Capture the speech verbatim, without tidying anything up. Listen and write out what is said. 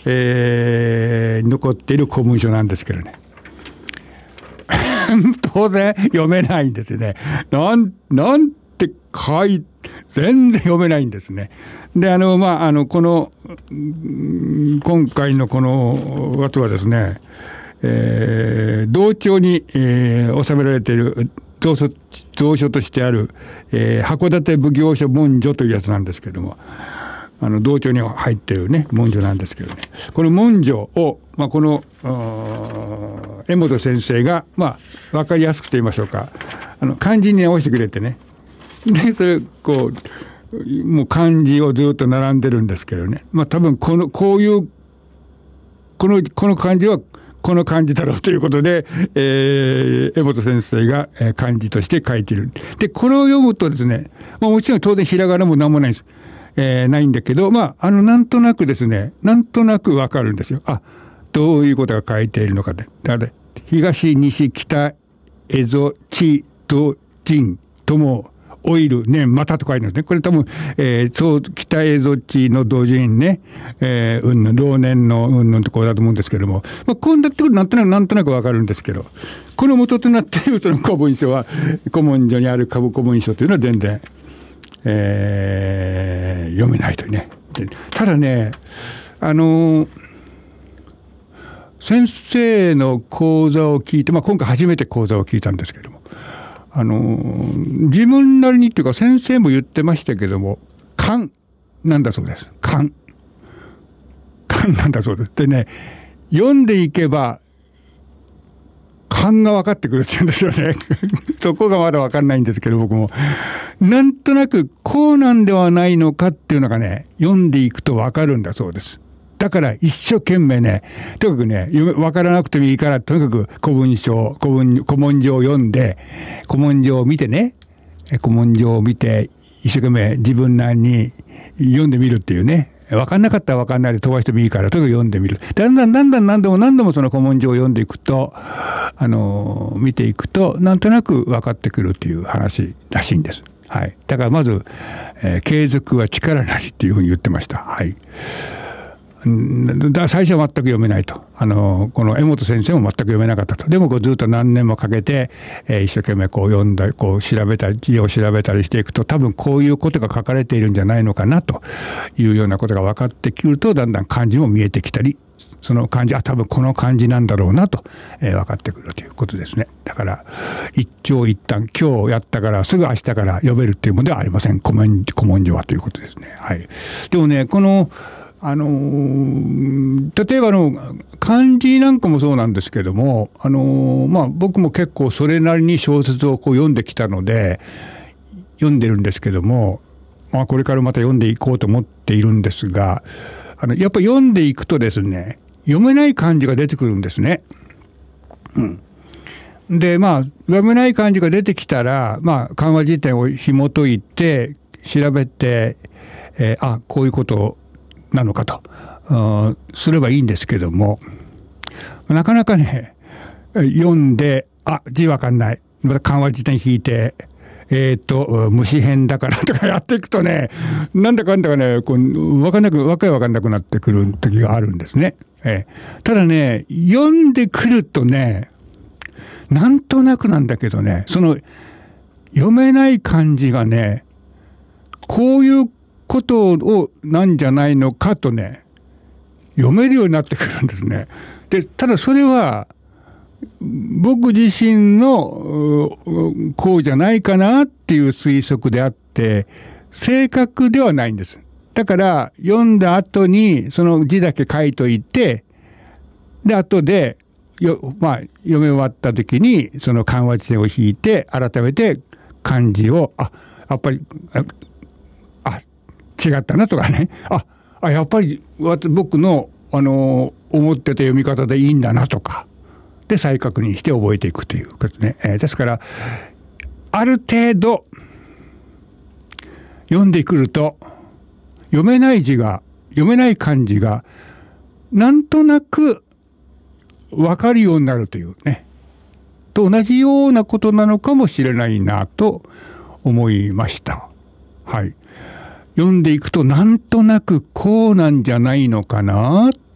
えー、残っている古文書なんですけどね当然読めないんですね。なん、なんて書い全然読めないんですね。で、あの、まあ、あの、この、今回のこのやつはですね、えー、同帳に、えー、収められている蔵書、蔵書としてある、えー、函館奉行所文書というやつなんですけども、あの同帳に入っているね文書なんですけどね、この文書を、まあ、この江本先生が、まあ、分かりやすくと言いましょうか、あの漢字に直してくれてね、でそれこうもう漢字をずっと並んでるんですけどね、まあ多分このこういうこのこの漢字はこの漢字だろうということで、えー、江本先生が漢字として書いている。でこれを読むとですね、まあ、もちろん当然ひらがなも何もないです。えー、ないんだけど、まあ、あの、なんとなくですね、なんとなくわかるんですよ。あ、どういうことが書いているのかで。だから、東、西、北、蝦夷、地、土、人、友、オイル、年、またと書いてあるんですね。これ多分、えー、そう、北蝦夷地の土人ね、えー、うんぬん、老年のうんぬんところだと思うんですけれども、まあ、こうなってくるとなんとなく、なんとなくわかるんですけど、この元となっているその古文書は、古文書にある古文書というのは全然、えー、読めないというね。ただね、あのー、先生の講座を聞いて、まあ、今回初めて講座を聞いたんですけども、あのー、自分なりにっていうか先生も言ってましたけども、勘なんだそうです。勘勘なんだそうです。でね、読んでいけば勘が分かってくるって言うんですよねそこがまだ分かんないんですけど、僕もなんとなくこうなんではないのかっていうのがね、読んでいくと分かるんだそうです。だから一生懸命ね、とにかくね、分からなくてもいいから、とにかく古文書、古文、古文書を読んで、古文書を見てね、古文書を見て、一生懸命自分なりに読んでみるっていうね。分かんなかったら分かんないで飛ばしてもいいから、とにかく読んでみる。だんだんだんだん何度も何度もその古文書を読んでいくと、あの、見ていくと、なんとなく分かってくるっていう話らしいんです。はい。だからまず、えー、継続は力なりっていうふうに言ってました。はい。だ最初は全く読めないと。あの、この江本先生も全く読めなかったと。でもこうずっと何年もかけて、えー、一生懸命こう読んだり、こう調べたり、字を調べたりしていくと、多分こういうことが書かれているんじゃないのかなというようなことが分かってくると、だんだん漢字も見えてきたり、その漢字、あ、多分この漢字なんだろうなと、えー、分かってくるということですね。だから、一長一短、今日やったからすぐ明日から読めるっていうものではありません。古文、古文書はということですね。はい。でもね、この、あのー、例えばの漢字なんかもそうなんですけども、あのー、まあ僕も結構それなりに小説をこう読んできたので読んでるんですけども、まあこれからまた読んでいこうと思っているんですが、あのやっぱ読んでいくとですね、読めない漢字が出てくるんですね。うん。でまあ読めない漢字が出てきたら、まあ漢和辞典を紐解いて調べて、えー、あこういうことをなのかとすればいいんですけども、なかなかね読んであ字わかんない、また漢和辞典引いてえっと虫編だからとかやっていくとね、なんだかんだかねこうわかんなくわかりわかんなくなってくる時があるんですね。えー、ただね読んでくるとねなんとなくなんだけどね、その読めない漢字がねこういうことをなんじゃないのかとね読めるようになってくるんですね。でただそれは僕自身のこうじゃないかなっていう推測であって正確ではないんです。だから読んだ後にその字だけ書いといて、で後でよ、まあ、読み終わった時にその漢和辞典を引いて改めて漢字をあやっぱり違ったなとかね、あ、あやっぱり僕の、あの思ってた読み方でいいんだなとかで再確認して覚えていくということね。えー、ですからある程度読んでくると読めない字が読めない漢字がなんとなく分かるようになるというね、と同じようなことなのかもしれないなと思いました。はい。読んでいくとなんとなくこうなんじゃないのかな